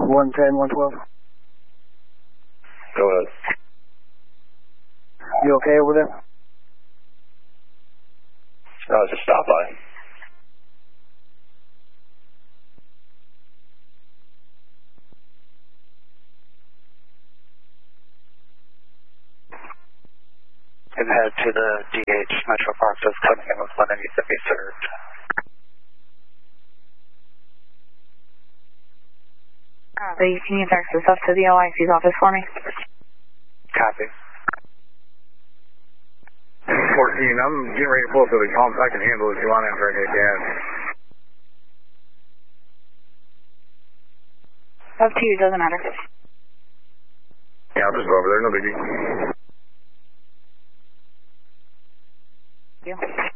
110, 112. Go ahead. You okay over there? Just stop by. And head to the DH Metro Park that's coming in with 190 to be served. Can you text this up to the OIC's office for me? Copy. 14, I'm getting ready to pull up to the pump. I can handle it if you want after I get gas. Up to you, doesn't matter. Yeah, I'll just go over there, no biggie. Thank you.